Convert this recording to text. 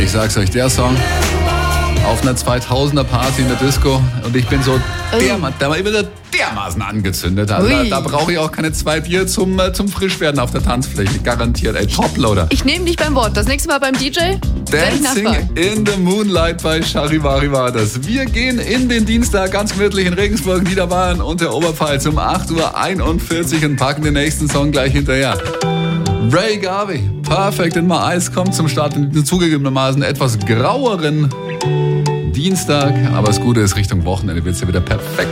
ich sag's euch, der Song auf einer 2000er Party in der Disco und ich bin so dermaßen angezündet. Also da brauche ich auch keine 2 Bier zum Frischwerden auf der Tanzfläche. Garantiert, ey, Toploader. Ich nehme dich beim Wort. Das nächste Mal beim DJ Dancing in the Moonlight bei Charivari war das. Wir gehen in den Dienstag ganz gemütlich in Regensburg, Niederbayern und der Oberpfalz um 8:41 Uhr und packen den nächsten Song gleich hinterher. Ray Garvey, Perfect in My Eyes, kommt zum Start in den zugegebenermaßen etwas graueren Dienstag. Aber das Gute ist, Richtung Wochenende wird es ja wieder perfekt.